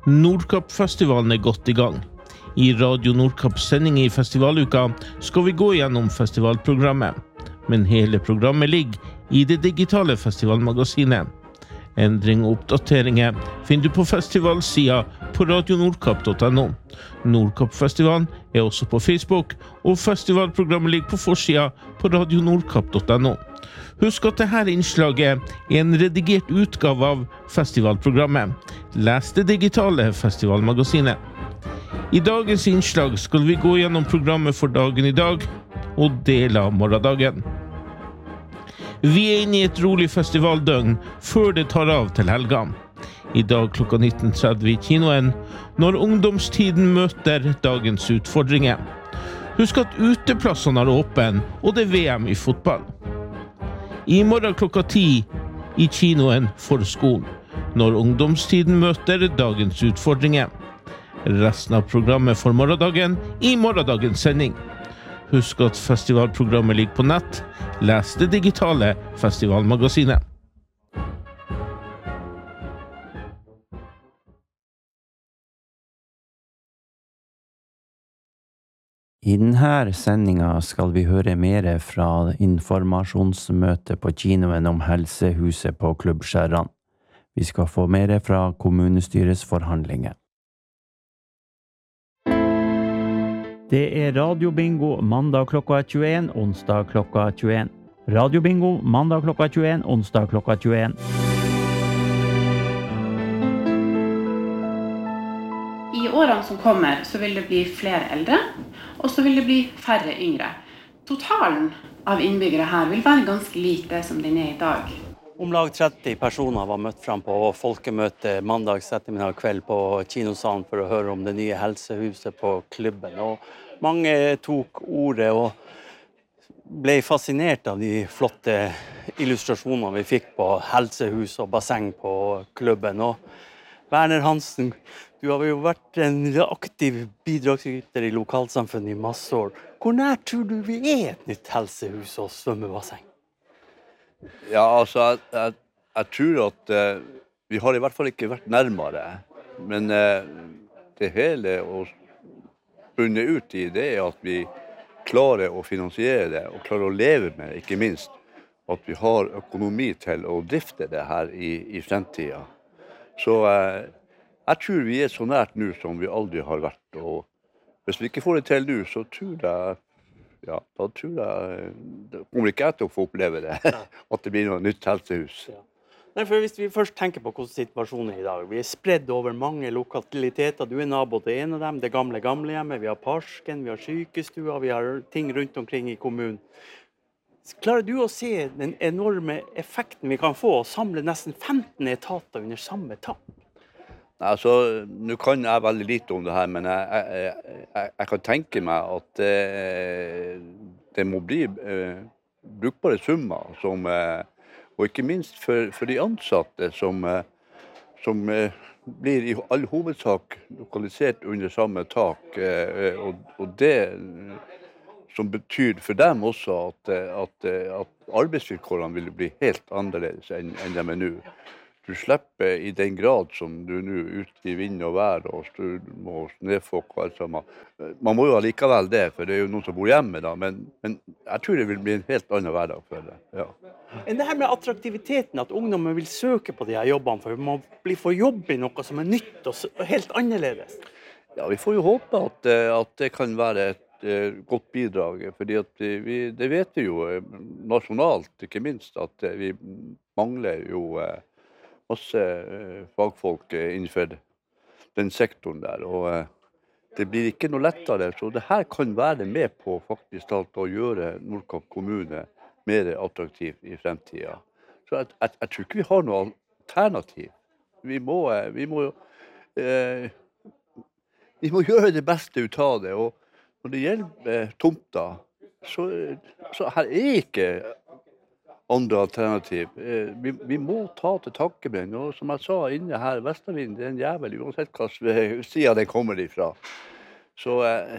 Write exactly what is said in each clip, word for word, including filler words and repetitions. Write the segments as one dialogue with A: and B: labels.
A: Nordkapp-festivalen er godt i gang. I Radio Nordkapps sending i festivaluka skal vi gå gjennom festivalprogrammet. Men hele programmet ligger i det digitale festivalmagasinet. Endring og oppdateringer finner du på festivalsida på radio nordkapp punktum no. Nordkapp-festivalen er også på Facebook, og festivalprogrammet ligger på forsida på radio nordkapp punktum no. Husk at dette innslaget er en redigert utgave av festivalprogrammet. Les det digitale festivalmagasinet. I dagens innslag skal vi gå gjennom programmet for dagen i dag og deler av morgendagen. Vi er inne i et rolig festivaldøgn før det tar av til helga. I dag klokka nitten tretti i kinoen, når ungdomstiden møter dagens utfordringer. Husk at uteplassene er åpen, og det er V M i fotball. I morgen klokka ti i kinoen for skolen, når ungdomstiden møter dagens utfordringer. Resten av programmet for morgendagen i morgendagens sending. Husk at festivalprogrammet ligger på nett. Les det digitale festivalmagasinet.
B: I denne sendinga skal vi høre mer fra informasjonsmøtet på kinoen om helsehuset på Klubbskjæran. Vi skal få mer fra kommunestyrets forhandlinger. Det er radiobingo mandag klokka tjueen, onsdag klokka tjueen. Radiobingo mandag klokka tjueen, onsdag klokka tjueen.
C: I årene som kommer så vil det bli flere eldre, og så vil det bli færre yngre. Totalen av innbyggere her vil være ganske lik det som den er i dag.
D: Om lag tretti personer var møtt frem på folkemøte mandags ettermiddag kveld på kinosalen for å høre om det nye helsehuset på klubben. Og mange tok ordet og ble fascinert av de flotte illustrasjonene vi fikk på helsehus og basseng på klubben. Og Werner Hansen, du har jo vært en aktiv bidragsyter i lokalsamfunnet i masse år. Hvor nær tror du vi er et nytt helsehus og svømmebasseng?
E: Ja, altså, jeg, jeg, jeg tror at uh, vi har i hvert fall ikke vært nærmere, men uh, det hele å bunne ut i det er at vi klarer å finansiere det, og klarer å leve med det, ikke minst. At vi har økonomi til å drifte det her i, i fremtiden. Så uh, jeg tror vi er så nært nå som vi aldri har vært, og hvis vi ikke får det til nå, så tror jeg Ja, da tror jeg, det kommer ikke jeg til å få oppleve det, at det blir noe nytt helsehus.
D: Ja. Nei, for hvis vi først tenker på hvordan situasjonen er i dag, vi er spredd over mange lokaliteter, du er nabo til en av dem, det gamle gamlehjemmet, vi har parken, vi har sykestua, vi har ting rundt omkring i kommunen. Klarer du å se den enorme effekten vi kan få, å samle nesten femten etater under samme tak?
E: Altså, nå kan jeg veldig lite om det her, men jeg, jeg, jeg, jeg kan tenke meg at eh, det må bli eh, brukbare summer, som, eh, og ikke minst for, for de ansatte som, eh, som eh, blir i all hovedsak lokalisert under samme tak, eh, og, og det som betyr for dem også at, at, at arbeidsvilkårene vil bli helt annerledes enn, enn de er nå. Du slipper i den grad som du nå ute i vind og vær og storm og snøfokk og alt sammen. Man må jo allikevel det, for det er jo noen som bor hjemme da, men, men jeg tror det vil bli en helt annen hverdag for det. Ja.
D: Men det her med attraktiviteten, at ungdommen vil søke på de her jobbene, for man blir for jobb i noe som er nytt og helt annerledes.
E: Ja, vi får jo håpe at, at det kan være et uh, godt bidrag, fordi at vi, det vet vi jo nasjonalt, ikke minst, at vi mangler jo uh, masse uh, fagfolk uh, innenfor den sektoren der, og uh, det blir ikke noe lettere, så det her kan være med på faktisk alt å gjøre Nordkapp kommune mer attraktiv i fremtiden. Så jeg, jeg, jeg tror ikke vi har noe alternativ. Vi må, uh, vi må, uh, vi må gjøre det beste ut av det, og når det gjelder uh, tomta, så, så her er ikke andre alternativ. Vi, vi må ta til takke med den, og som jeg sa inne her, Vestavind, det er en jævel, uansett hva siden den kommer ifra. Så,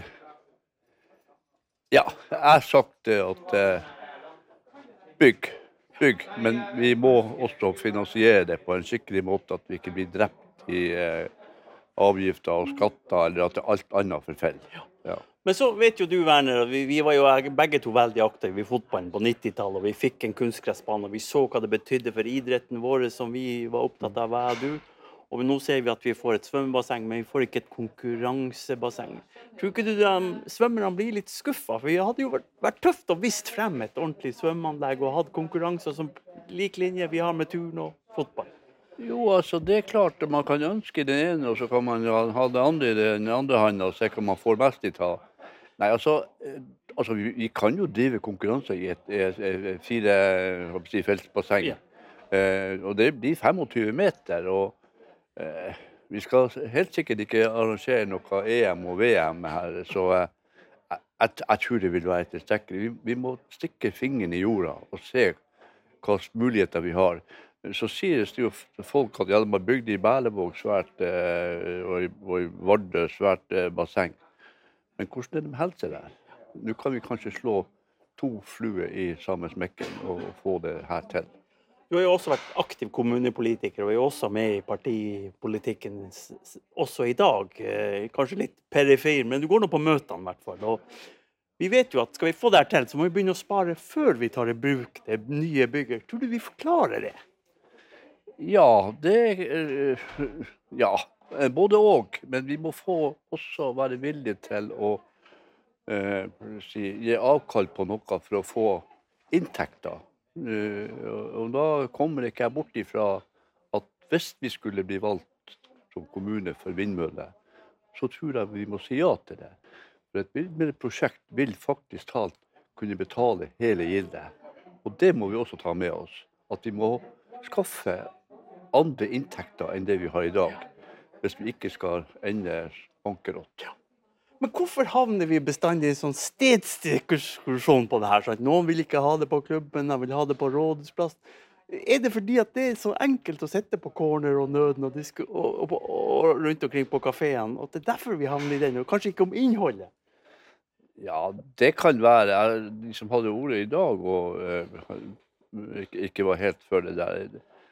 E: ja, jeg har sagt at bygg, bygg, men vi må også finansiere det på en skikkelig måte, at vi ikke blir drept i avgifter og skatter, eller at det alt annet forfeller. Ja.
D: Men så vet jo du, Werner, vi, vi var jo begge to veldig aktive i fotballen på nittitallet, og vi fikk en kunstgressbane, og vi så hva det betydde for idretten vår som vi var opptatt av, hva du. Og nå ser vi at vi får et svømmebasseng, men vi får ikke et konkurransebasseng. Tror ikke du um, svømmerne blir litt skuffet? For vi hadde jo vært, vært tøft å vist frem et ordentlig svømmeanlegg og hatt konkurranser som lik linje vi har med turn og fotball.
E: Jo, altså det er klart at man kan ønske det ene, og så kan man jo ha det andre i den andre hånden og se hva man får mest i ta. Nei, altså, altså vi, vi kan jo drive konkurranser i et, et, et fire si, feltsbasseng. Ja. Eh, og det blir tjuefem meter, og eh, vi skal helt sikkert ikke arrangere noe E M og V M her, så eh, jeg, jeg tror det vil være tilstrekkelig. Vi, vi må stikke fingeren i jorda og se hva muligheter vi har. Så sier det jo folk at ja, de har bygd i Berlevåg svært, eh, og, i, og i Vardø svært eh, basseng. Men hvordan er det med helse der? Nå kan vi kanskje slå to fluer i samme smekken og få det her til.
D: Du har jo også vært aktiv kommunepolitiker, og er jo også med i partipolitikken også i dag. Eh, kanskje litt perifer, men du går nå på møtene i hvert fall. Og vi vet jo at skal vi få det her til, så må vi begynne å spare før vi tar i bruk det nye bygget. Tror du vi forklarer det?
E: Ja, det ja, både og, men vi må få også være villige til å eh, si, gi avkall på noe for å få inntekter. Eh, og da kommer ikke jeg bort ifra at hvis vi skulle bli valgt som kommune for vindmøller, så tror jeg vi må si ja til det. For et vindmølleprosjekt vil faktisk talt kunne betale hele gildet. Og det må vi også ta med oss, at vi må skaffe andre inntekter enn det vi har i dag, hvis vi ikke skal ende bankerott. Ja.
D: Men hvorfor havner vi bestandig i en sånn stedsdiskusjon på det her? Sånn? Noen vil ikke ha det på klubben, de vil ha det på rådhusplass. Er det fordi at det er så enkelt å sette på corner og nøden og, og, og, og rundt omkring på kaféen, og det er derfor vi havner i den, og kanskje ikke om innholdet?
E: Ja, det kan være. De som hadde ordet i dag og uh, ikke, ikke var helt for det der,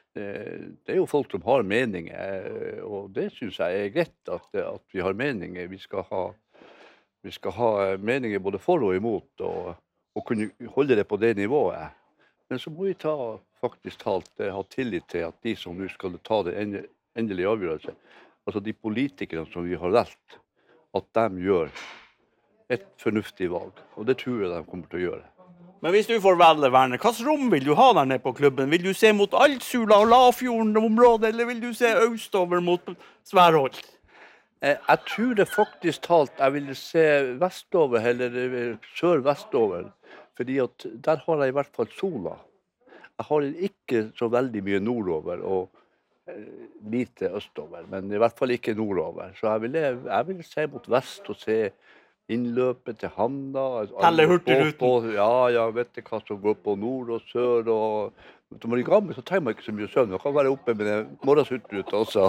E: det er jo folk som har meninger, og det synes jeg er greit at, at vi har meninger. Vi skal ha, vi skal ha meninger både for og imot, og, og kunne holde det på det nivået. Men så må vi ta, faktisk talt, ha tillit til at de som nu skal ta det endelige avgjørelse, altså de politikere som vi har valgt, at de gjør et fornuftig valg. Og det tror jeg de kommer til å gjøre.
D: Men hvis du får velge, Werner, hvilket rom vil du ha der nede på klubben? Vil du se mot Altsula og Lafjorden-området, eller vil du se østover mot Sværholt?
E: Jeg tror det faktisk talt, jeg vil se vestover, eller sør-vestover, fordi at der har jeg i hvert fall sola. Jeg har ikke så veldig mye nordover, og lite østover, men i hvert fall ikke nordover. Så jeg vil, jeg vil se mot vest og se innløpet til Hamna.
D: Telle hurtigruten.
E: Ja, ja, vet du hva som går på nord og sør. Og når man er gammel, så trenger man ikke så mye søvn. Man kan være oppe med den morgenshurtigruten også.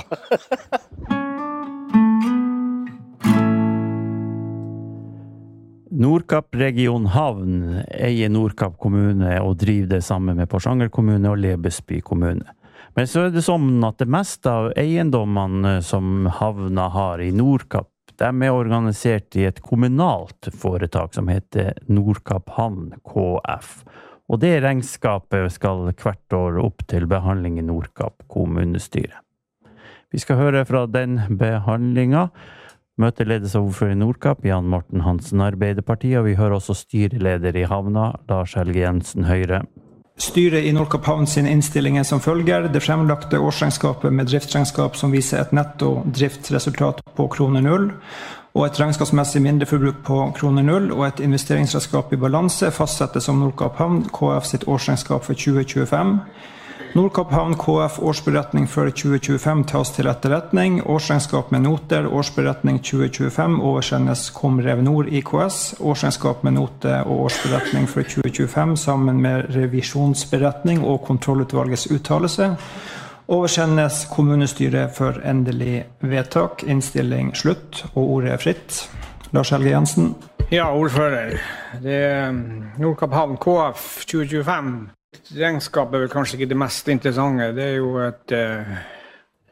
B: Nordkapp Region Havn eier Nordkapp kommune og driver det sammen med Porsanger kommune og Lebesby kommune. Men så er det sånn at det meste av eiendommene som havna har i Nordkapp, de er organisert i et kommunalt foretak som heter Nordkapp Havn K F. Og det regnskapet skal hvert år opp til behandling i Nordkapp kommunestyre. Vi skal høre fra den behandlingen. Møtet ledes av ordfører i Nordkapp, Jan Morten Hansen, Arbeiderpartiet, og vi hører også styreleder i havna, Lars Helge Jensen, Høyre.
F: Styret i Nordkapp Havn sin innstilling er som følger. Det fremlagte årsregnskapet med driftsregnskap som viser et netto driftsresultat på kroner null, og et regnskapsmessig mindreforbruk på kroner null, og et investeringsregnskap i balanse fastsettes som Nordkapp Havn K F sitt årsregnskap for tjue tjuefem. Nordkapp Havn K F årsberetning for tjue tjuefem tas til etterretning. Årsregnskap med noter, årsberetning tjue tjuefem oversendes Komrev Nord I K S. Årsregnskap med note og årsberetning for tjue tjuefem sammen med revisjonsberetning og kontrollutvalgets uttalelse oversendes kommunestyret for endelig vedtak. Innstilling slutt, og ordet er fritt. Lars Helge Jensen.
G: Ja, ordfører. Det er Nordkapp Havn K F tjue tjuefem. Regnskapet er vel kanskje ikke det mest interessante. Det er jo et,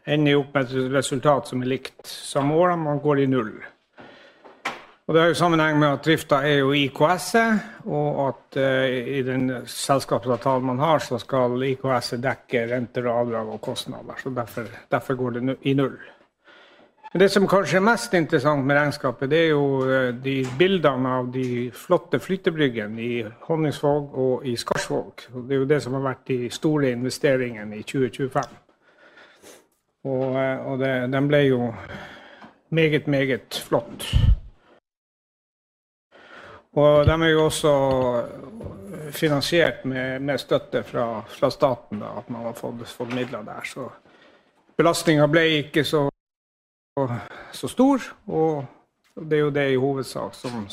G: ender opp med et resultat som er likt samme år, man går i null. Og det har jo sammenheng med at drifta er jo I K S, og at uh, i den selskapsavtalen man har, så skal I K S dekke renter og avdrag og kostnader, så derfor, derfor går det i null. Men det som kanskje er mest interessant med regnskapet, det er jo uh, de bildene av de flotte flytebryggene I Honningsvåg og I Skarsvåg. Det er jo det som har vært de store investeringene I tjue tjuefem. Og, uh, og det, den ble jo meget, meget flott. Og de er jo også finansiert med, med støtte fra, fra staten, da, at man har fått, fått midler der. Så belastningen ble ikke så, så stor, og det er jo det I hovedsak som